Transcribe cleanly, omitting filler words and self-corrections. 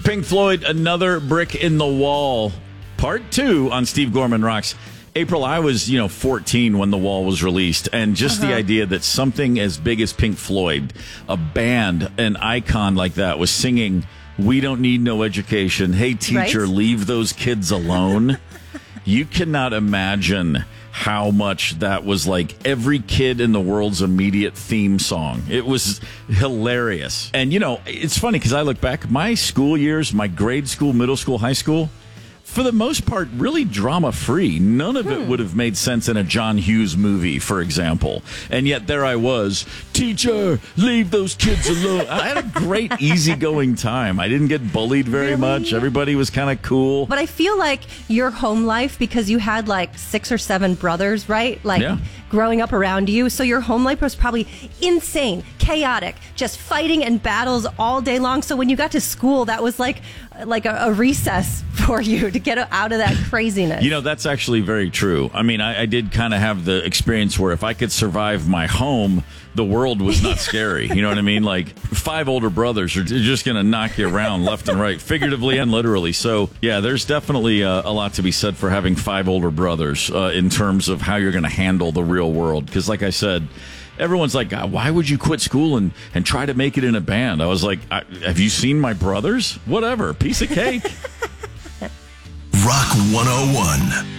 Pink Floyd, Another Brick in the Wall, Part 2 on Steve Gorman Rocks. April, I was, 14 when The Wall was released, and just the idea that something as big as Pink Floyd, a band, an icon like that, was singing, "We don't need no education. Hey, teacher, Right? leave those kids alone." You cannot imagine how much that was like every kid in the world's immediate theme song. It was hilarious. And, it's funny because I look back, my school years, my grade school, middle school, high school, for the most part, really drama-free. None of it would have made sense in a John Hughes movie, for example. And yet there I was, "Teacher, leave those kids alone." I had a great, easygoing time. I didn't get bullied very much. Everybody was kind of cool. But I feel like your home life, because you had like 6 or 7 brothers, right? Growing up around you. So your home life was probably insane, chaotic, just fighting and battles all day long. So when you got to school, that was like a recess for you to get out of that craziness. That's actually very true. I mean, I did kind of have the experience where if I could survive my home, the world was not scary. You know what I mean? Like 5 older brothers are just going to knock you around left and right, figuratively and literally. So, yeah, there's definitely a lot to be said for having 5 older brothers in terms of how you're going to handle the real world. Because like I said, everyone's like, "God, why would you quit school and try to make it in a band?" I was like, have you seen my brothers? Whatever. Piece of cake. Rock 101.